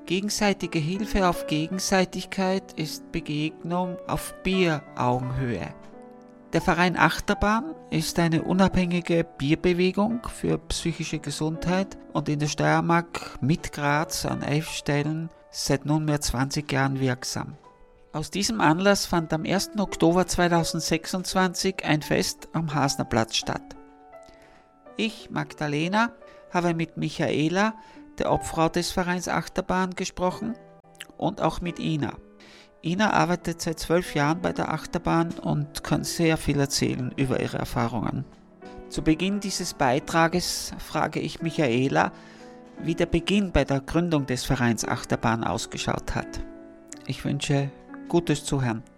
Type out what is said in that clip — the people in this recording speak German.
Gegenseitige Hilfe auf Gegenseitigkeit ist Begegnung auf Bieraugenhöhe. Der Verein Achterbahn ist eine unabhängige Bierbewegung für psychische Gesundheit und in der Steiermark mit Graz an 11 Stellen seit nunmehr 20 Jahren wirksam. Aus diesem Anlass fand am 1. Oktober 2026 ein Fest am Hasnerplatz statt. Ich, Magdalena, habe mit Michaela, der Obfrau des Vereins Achterbahn, gesprochen und auch mit Ina. Ina arbeitet seit 12 Jahren bei der Achterbahn und kann sehr viel erzählen über ihre Erfahrungen. Zu Beginn dieses Beitrages frage ich Michaela, wie der Beginn bei der Gründung des Vereins Achterbahn ausgeschaut hat. Ich wünsche gutes Zuhören.